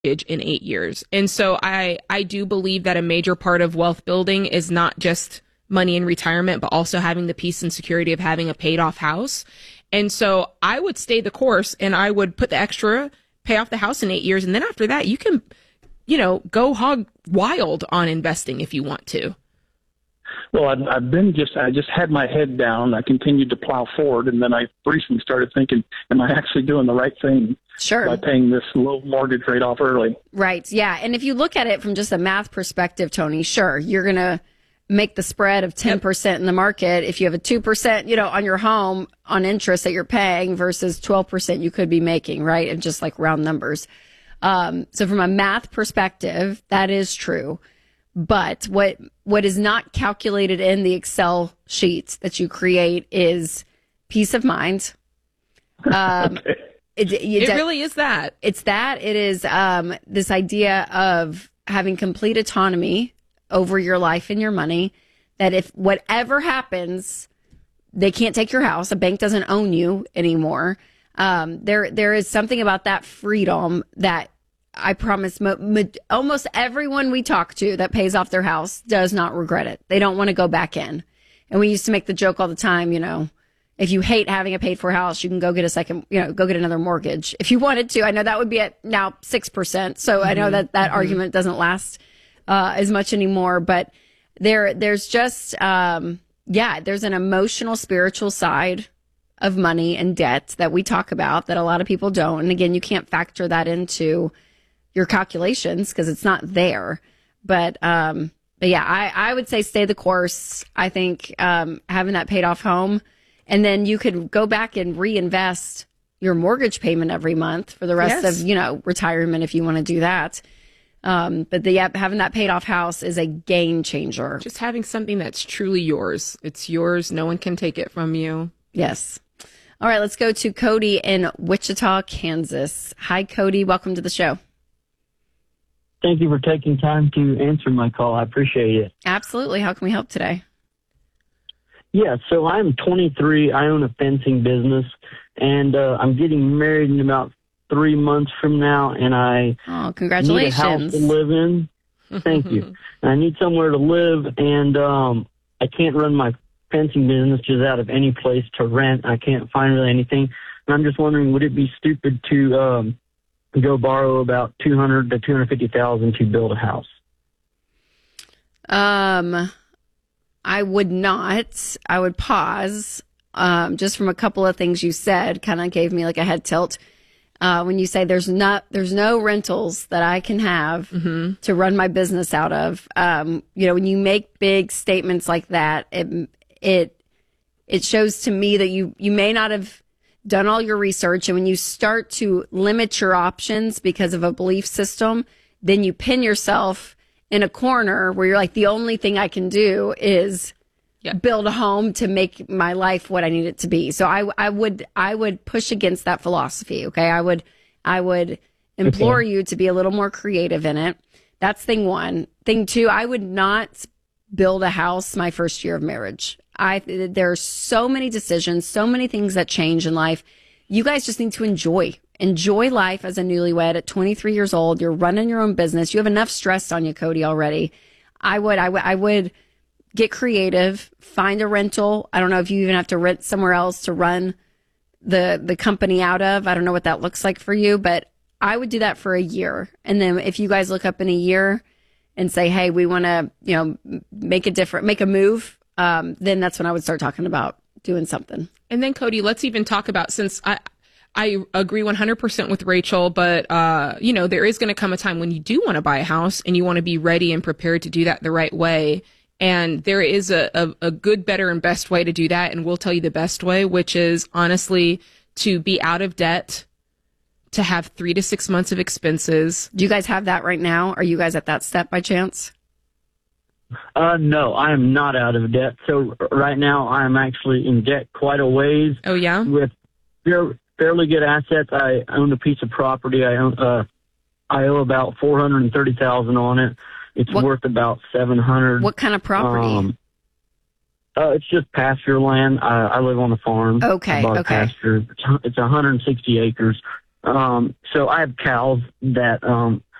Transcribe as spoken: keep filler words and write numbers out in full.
in eight years. And so I, I do believe that a major part of wealth building is not just money in retirement, but also having the peace and security of having a paid off house. And so I would stay the course and I would put the extra, pay off the house in eight years. And then after that, you can, you know, go hog wild on investing if you want to. Well, I've, I've been just, I just had my head down. I continued to plow forward. And then I recently started thinking, am I actually doing the right thing? Sure. By paying this low mortgage rate off early. Right. Yeah. And if you look at it from just a math perspective, Tony, sure, you're going to make the spread of ten percent in the market. If you have a two percent, you know, on your home on interest that you're paying versus twelve percent you could be making, right? And just like round numbers. Um, so from a math perspective, that is true. But what what is not calculated in the Excel sheet that you create is peace of mind. Um, okay. It, it, it really is that. It's that. It is um, this idea of having complete autonomy over your life and your money, that if whatever happens, they can't take your house. A bank doesn't own you anymore. Um, there, there is something about that freedom that I promise mo- mo- almost everyone we talk to that pays off their house does not regret it. They don't want to go back in. And we used to make the joke all the time, you know, if you hate having a paid for house, you can go get a second, you know, go get another mortgage if you wanted to. I know that would be at now six percent. So mm-hmm. I know that that mm-hmm. argument doesn't last uh, as much anymore, but there, there's just, um, yeah, there's an emotional, spiritual side of money and debt that we talk about that a lot of people don't. And again, you can't factor that into your calculations because it's not there. But, um, but yeah, I, I would say stay the course. I think, um, having that paid off home, and then you could go back and reinvest your mortgage payment every month for the rest yes. of, you know, retirement if you want to do that. Um, but the, yeah, having that paid off house is a game changer. Just having something that's truly yours. It's yours. No one can take it from you. Yes. All right, let's go to Cody in Wichita, Kansas. Hi, Cody. Welcome to the show. Thank you for taking time to answer my call. I appreciate it. Absolutely. How can we help today? Yeah, so I'm twenty-three. I own a fencing business, and uh, I'm getting married in about three months from now, and I oh, congratulations. need a house to live in. Thank you. And I need somewhere to live, and um, I can't run my fencing business just out of any place to rent. I can't find really anything. And I'm just wondering, would it be stupid to um, go borrow about two hundred to two hundred fifty thousand to build a house? Um, I would not. I would pause. Um, just from a couple of things you said, kind of gave me like a head tilt. Uh, when you say there's not, there's no rentals that I can have mm-hmm. to run my business out of. Um, you know, when you make big statements like that, it it it shows to me that you you may not have done all your research. And when you start to limit your options because of a belief system, then you pin yourself in a corner where you're like, the only thing I can do is yeah. build a home to make my life what I need it to be. So I, I would, I would push against that philosophy. Okay. I would, I would implore okay. you to be a little more creative in it. That's thing one. Thing two, I would not build a house my first year of marriage. I, there are so many decisions, so many things that change in life. You guys just need to enjoy, enjoy life as a newlywed at twenty-three years old. You're running your own business. You have enough stress on you, Cody, already. I would, I would, I would get creative, find a rental. I don't know if you even have to rent somewhere else to run the, the company out of. I don't know what that looks like for you, but I would do that for a year. And then if you guys look up in a year and say, hey, we want to, you know, make a different, make a move, um, then that's when I would start talking about doing something. And then, Cody, let's even talk about, since I, I agree one hundred percent with Rachel, but, uh, you know, there is going to come a time when you do want to buy a house and you want to be ready and prepared to do that the right way. And there is a, a, a good, better, and best way to do that. And we'll tell you the best way, which is honestly to be out of debt, to have three to six months of expenses. Do you guys have that right now? Are you guys at that step by chance? Uh, no, I am not out of debt. So right now I'm actually in debt quite a ways. Oh, yeah? With fairly good assets. I own a piece of property. I own, uh, I owe about four hundred thirty thousand dollars on it. It's what, worth about seven hundred. What kind of property? Um, uh, it's just pasture land. I, I live on a farm. Okay, I bought okay. a pasture. It's, it's one hundred sixty acres. Um, so I have cows that um,